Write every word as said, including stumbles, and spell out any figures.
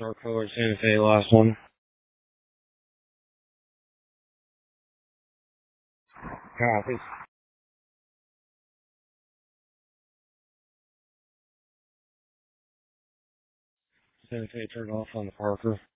Dark color Santa Fe, last one. Copy. Santa Fe turned off on the Parker.